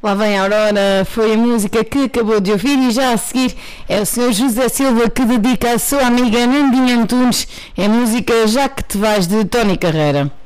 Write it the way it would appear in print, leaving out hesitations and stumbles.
Lá vem a Aurora, foi a música que acabou de ouvir e já a seguir é o Sr. José Silva que dedica à sua amiga Nandinha Antunes a música Já Que Te Vais de Tony Carreira.